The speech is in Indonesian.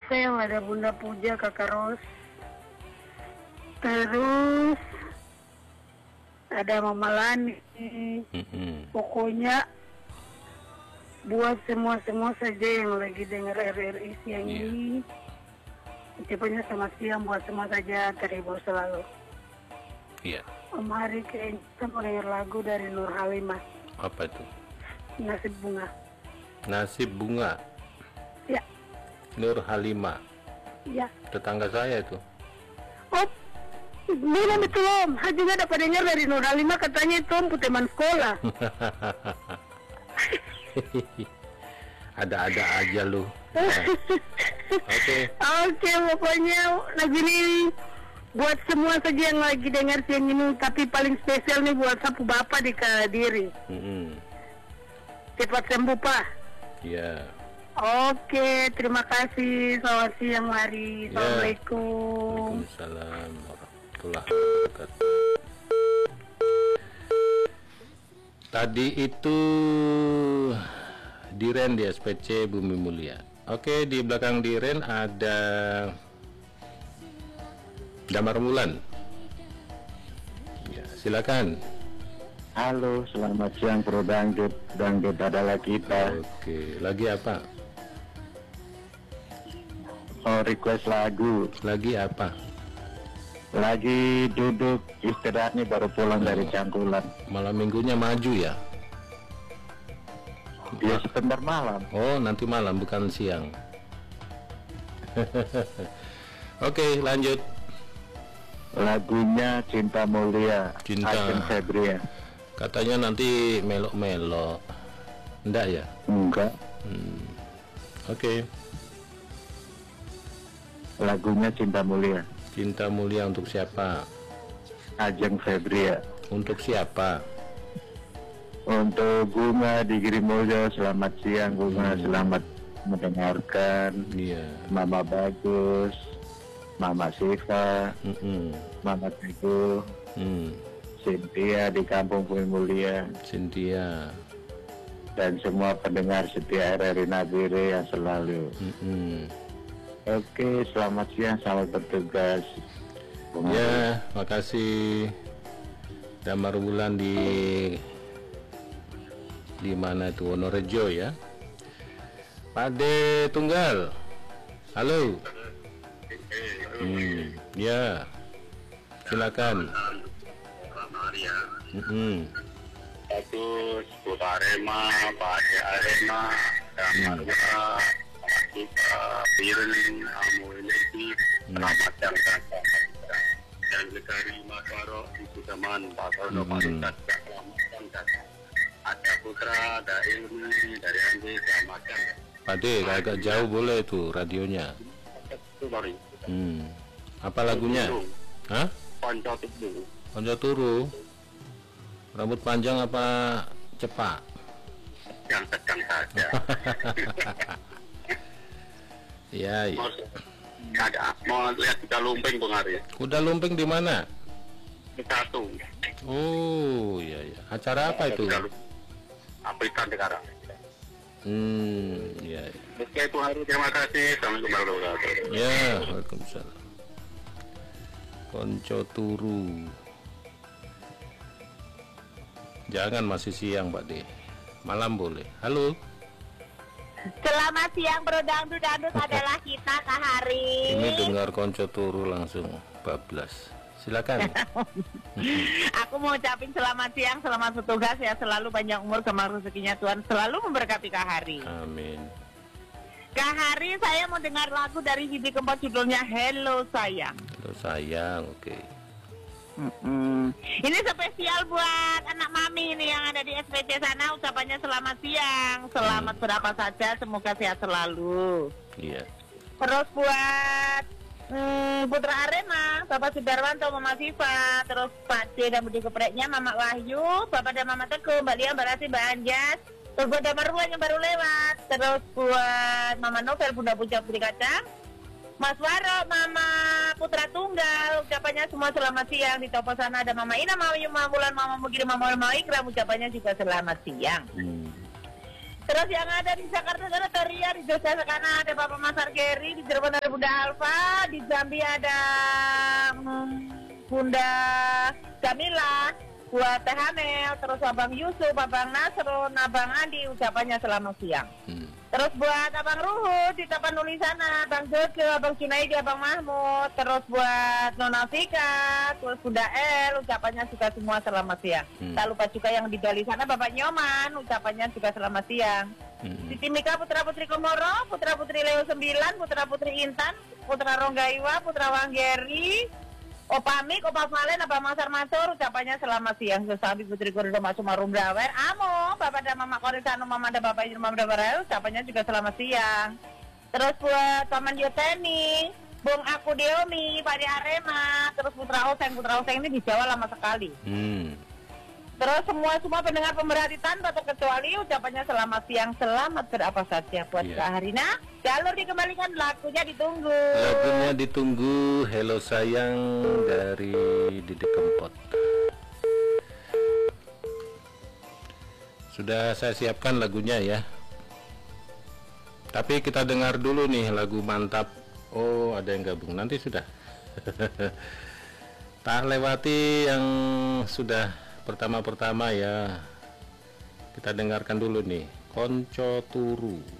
Marcel, ada Bunda Puja, Kakak Ros. Terus ada Mama Lani. Pokoknya buat semua saja yang lagi dengar RRI siang ini, ucapannya selamat siang buat semua saja, terhibur selalu. Iya. Om Hari kayaknya kita mau dengar lagu dari Nur Halimah. Apa itu? Nasib Bunga. Nasib Bunga. Ya. Nur Halimah. Ya. Tetangga saya itu. Oh, bilang betul Om. Saya juga dapat dengar dari Nur Halimah, katanya itu Om teman sekolah. Ada-ada aja lu. Oke. Oke, pokoknya lagu ini buat semua saja yang lagi dengar siang ini, tapi paling spesial nih buat sapu bapak di Kediri. Cepat sembuh Pak. Iya. Oke, terima kasih. Selamat siang Mari. Assalamualaikum. Waalaikumsalam warahmatullahi wabarakatuh. Tadi itu Diren di SPC Bumi Mulia. Oke, di belakang Diren ada Damar Wulan. Ya, silakan. Halo, selamat siang Bro Dangdut adalah kita. Oke, lagi apa? Oh, request lagu. Lagi apa? Lagi duduk istirahat nih, baru pulang dari Cangkulan. Malam minggunya maju ya? Ya sebentar malam. Oh, nanti malam bukan siang. Oke, lanjut. Lagunya Cinta Mulia, Cinta. Ageng Febria. Katanya nanti melok-melok. Enggak ya? Enggak. Oke. Lagunya Cinta Mulia, Cinta Mulia untuk siapa? Ageng Febria. Untuk siapa? Untuk Bunga di Girimulyo, selamat siang Bunga, selamat mendengarkan. Iya. Mama Bagus, Mama Siva, Mama Teguh, Cynthia di Kampung Bumi Mulia, Cynthia, dan semua pendengar setia RRI Nabire yang selalu. Oke, selamat siang, selamat bertugas. Ya, makasih. Damar Wulan di mana itu? Wonorejo ya. Pade Tunggal. Halo. Ya. Silakan. Bagus, Buta Arema, Pak Ade Arema, Damar kita Birin, Amuileti, selamat yang dan Lekari Maswaro, Sudaman, Pak Sono, Pak Rudat, ada Putra, ada Ilmi, dari Andi, selamat yang. Pade, agak jauh boleh itu radionya. Apa lagunya? Hah? Ponco Turu. Ponco Turu. Rambut panjang apa cepak? Yang sedang saja. Ya, ya. Mau lihat kita lumping Bung Ari. Udah lumping di mana? Di Satu. Oh, iya ya. Acara apa itu? Afrika Negara. Ya. Oke, Bung Ari, terima kasih. Assalamualaikum warahmatullahi wabarakatuh. Ya, waalaikumsalam. Ponco Turu. Jangan masih siang, Pak De. Malam boleh. Halo. Selamat siang Bro Dangdut adalah kita Kak Hari. Ini dengar Konco Turu langsung bablas. Silakan. Aku mau ucapin selamat siang, selamat bertugas ya, selalu panjang umur, kemar rezekinya Tuhan selalu memberkati Kak Hari. Amin. Kak Hari, saya mau dengar lagu dari Siti Kempot judulnya Hello Sayang. Halo sayang, oke. Ini spesial buat anak mami ini yang ada di SPC sana, ucapannya selamat siang, selamat berapa saja, semoga sehat selalu. Iya. Terus buat Putra Arema, Bapak Sudarwanto, Mama Siva, terus Pak C dan Budi Kepreknya, Mama Wahyu, Bapak dan Mama Teguh, Mbak Lia, Mbak Rasi, Mbak Anjas, terus buat Damar Wulan yang baru lewat, terus buat Mama Novel, Bunda Puja Putri Kacang, Mas Waro, Mama Putra Tunggal, ucapannya semua selamat siang. Di topo sana ada Mama Ina, Mama Yuma Wulan, Mama Mugiri, Mama Ikram, ucapannya juga selamat siang. Terus yang ada di Jakarta ada Ria, di Jogja sana ada Bapak Mas Argeri, di Cirebon ada Bunda Alfa, di Jambi ada Bunda Jamila, buat Teh Hanel, terus Abang Yusuf, Abang Nasrun, Abang Andi, ucapannya selamat siang. Terus buat Abang Ruhut di Tapanuli sana, Abang Jojo, Abang Junaidi, Abang Mahmud, terus buat Nona Vika, terus Bunda El, ucapannya juga semua selamat siang. Tak lupa juga yang di Bali sana Bapak Nyoman, ucapannya juga selamat siang. Siti Mika, Putra Putri Komoro, Putra Putri Leo 9, Putra Putri Intan, Putra Ronggaiwa, Putra Wanggeri, Opa Mik, Opa Valen, Abang Masar Mansur, ucapannya selamat siang. Sesabi Putri Korido Masuk Marum Brawer, Amo, Bapak dan Mama Korisano, Mama dan Bapak Irma Brawer, ucapannya juga selamat siang. Terus buat Paman Yoteni, Bung Aku Diomi, Pak Di Arema, terus Putra Oseng ini di Jawa lama sekali. Terus semua pendengar pemerhati tanpa terkecuali ucapannya selamat siang, selamat berapa saja buat Kak Harina. Jalur dikembalikan, lagunya ditunggu. Lagunya ditunggu, Hello Sayang dari Didi Kempot. Sudah saya siapkan lagunya ya. Tapi kita dengar dulu nih lagu mantap. Oh, ada yang gabung, nanti sudah. Tak lewati yang sudah pertama-pertama ya. Kita dengarkan dulu nih, Konco Turu.